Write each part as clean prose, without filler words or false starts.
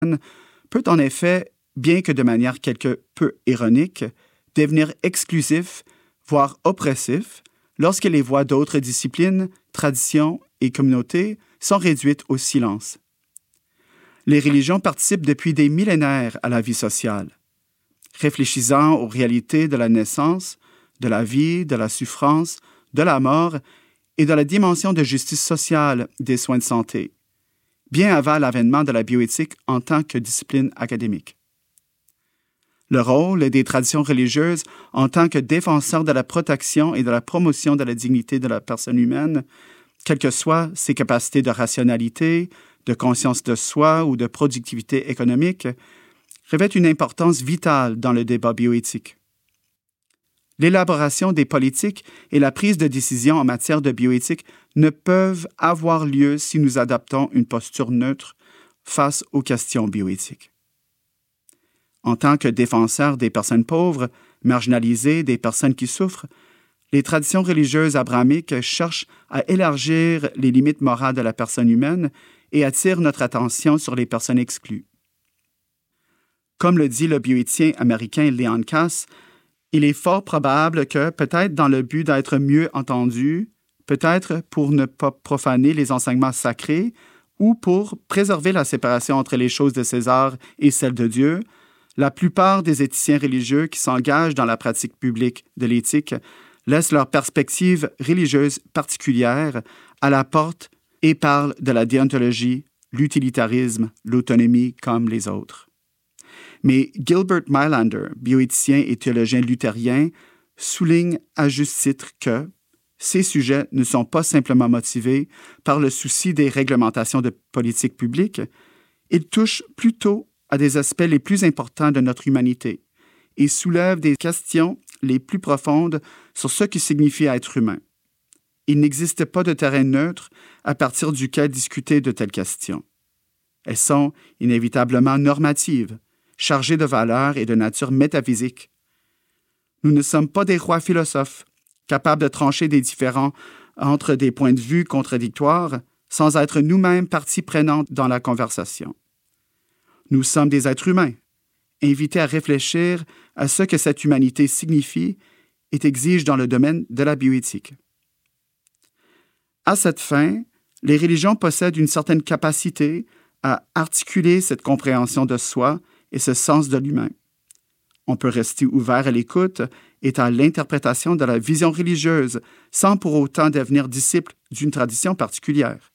peut en effet, bien que de manière quelque peu ironique, devenir exclusif, voire oppressif, lorsque les voix d'autres disciplines, traditions et communautés sont réduites au silence. Les religions participent depuis des millénaires à la vie sociale, réfléchissant aux réalités de la naissance, de la vie, de la souffrance, de la mort et de la dimension de justice sociale des soins de santé, bien avant l'avènement de la bioéthique en tant que discipline académique. Le rôle des traditions religieuses en tant que défenseurs de la protection et de la promotion de la dignité de la personne humaine, quelles que soient ses capacités de rationalité, de conscience de soi ou de productivité économique, revêt une importance vitale dans le débat bioéthique. L'élaboration des politiques et la prise de décision en matière de bioéthique ne peuvent avoir lieu si nous adoptons une posture neutre face aux questions bioéthiques. En tant que défenseurs des personnes pauvres, marginalisées, des personnes qui souffrent, les traditions religieuses abrahamiques cherchent à élargir les limites morales de la personne humaine et attirent notre attention sur les personnes exclues. Comme le dit le bioéthicien américain Leon Kass, il est fort probable que, peut-être dans le but d'être mieux entendu, peut-être pour ne pas profaner les enseignements sacrés ou pour préserver la séparation entre les choses de César et celles de Dieu, la plupart des éthiciens religieux qui s'engagent dans la pratique publique de l'éthique laissent leur perspective religieuse particulière à la porte et parlent de la déontologie, l'utilitarisme, l'autonomie comme les autres. Mais Gilbert Meilander, bioéthicien et théologien luthérien, souligne à juste titre que ces sujets ne sont pas simplement motivés par le souci des réglementations de politique publique, ils touchent plutôt à des aspects les plus importants de notre humanité et soulèvent des questions les plus profondes sur ce qui signifie être humain. Il n'existe pas de terrain neutre à partir duquel discuter de telles questions. Elles sont inévitablement normatives, chargées de valeurs et de nature métaphysique. Nous ne sommes pas des rois philosophes, capables de trancher des différends entre des points de vue contradictoires sans être nous-mêmes partie prenante dans la conversation. Nous sommes des êtres humains, invités à réfléchir à ce que cette humanité signifie et exige dans le domaine de la bioéthique. À cette fin, les religions possèdent une certaine capacité à articuler cette compréhension de soi et ce sens de l'humain. On peut rester ouvert à l'écoute et à l'interprétation de la vision religieuse sans pour autant devenir disciple d'une tradition particulière.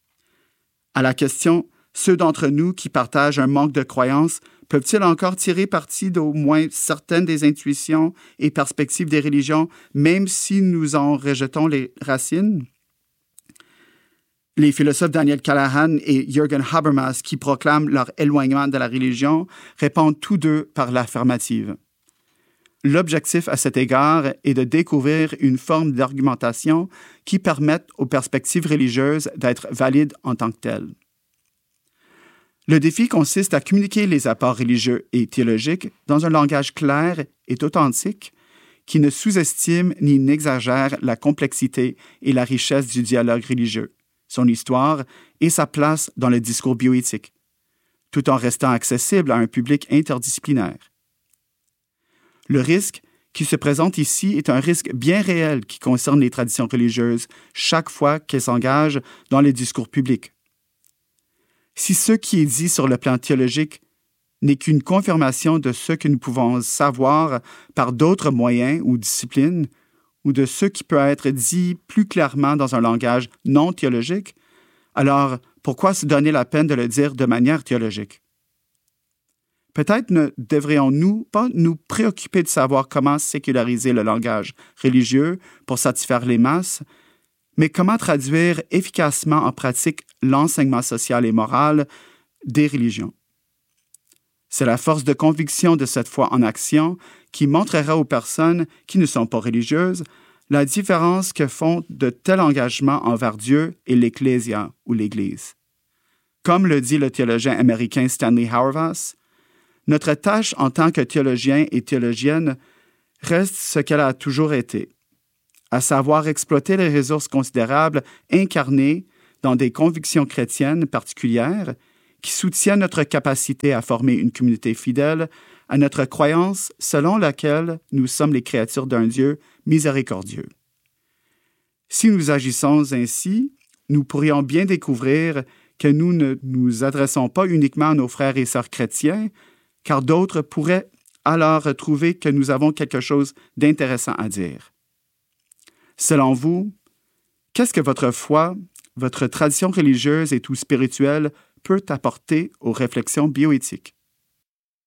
À la question « Ceux d'entre nous qui partagent un manque de croyance peuvent-ils encore tirer parti d'au moins certaines des intuitions et perspectives des religions, même si nous en rejetons les racines ?» Les philosophes Daniel Callahan et Jürgen Habermas, qui proclament leur éloignement de la religion, répondent tous deux par l'affirmative. L'objectif à cet égard est de découvrir une forme d'argumentation qui permette aux perspectives religieuses d'être valides en tant que telles. Le défi consiste à communiquer les apports religieux et théologiques dans un langage clair et authentique qui ne sous-estime ni n'exagère la complexité et la richesse du dialogue religieux, son histoire et sa place dans le discours bioéthique, tout en restant accessible à un public interdisciplinaire. Le risque qui se présente ici est un risque bien réel qui concerne les traditions religieuses chaque fois qu'elles s'engagent dans les discours publics. Si ce qui est dit sur le plan théologique n'est qu'une confirmation de ce que nous pouvons savoir par d'autres moyens ou disciplines, ou de ce qui peut être dit plus clairement dans un langage non théologique, alors pourquoi se donner la peine de le dire de manière théologique? Peut-être ne devrions-nous pas nous préoccuper de savoir comment séculariser le langage religieux pour satisfaire les masses, mais comment traduire efficacement en pratique l'enseignement social et moral des religions. C'est la force de conviction de cette foi en action qui montrera aux personnes qui ne sont pas religieuses la différence que font de tels engagements envers Dieu et l'Ecclésia ou l'Église. Comme le dit le théologien américain Stanley Hauerwas, notre tâche en tant que théologiens et théologiennes reste ce qu'elle a toujours été, à savoir exploiter les ressources considérables incarnées dans des convictions chrétiennes particulières qui soutient notre capacité à former une communauté fidèle à notre croyance selon laquelle nous sommes les créatures d'un Dieu miséricordieux. Si nous agissons ainsi, nous pourrions bien découvrir que nous ne nous adressons pas uniquement à nos frères et sœurs chrétiens, car d'autres pourraient alors trouver que nous avons quelque chose d'intéressant à dire. Selon vous, qu'est-ce que votre foi, votre tradition religieuse et ou spirituelle peut apporter aux réflexions bioéthiques?